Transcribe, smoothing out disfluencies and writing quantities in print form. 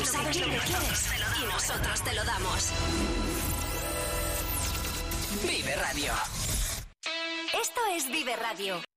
Tú sabes lo que quieres y nosotros te lo damos. Vive Radio. Esto es Vive Radio.